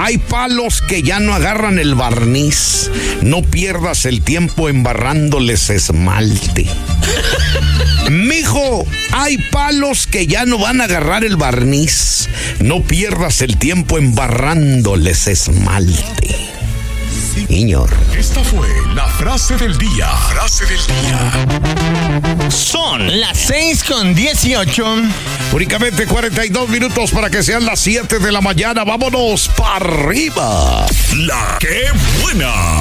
hay palos que ya no agarran el barniz. No pierdas el tiempo embarrándoles esmalte. Mijo, hay palos que ya no van a agarrar el barniz. No pierdas el tiempo embarrándoles esmalte. Señor. Esta fue la frase del día. Frase del día. Son las 6:18. Únicamente 42 minutos para que sean las 7 de la mañana. Vámonos para arriba. La que buena.